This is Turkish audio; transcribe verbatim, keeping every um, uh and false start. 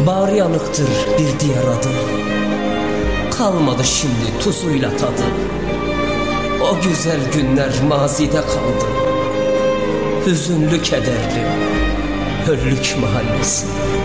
Bağrı yanıktır bir diğer adı. Kalmadı şimdi tuzuyla tadı. O güzel günler mazide kaldı. Hüzünlü kederli Höllük mahallesi.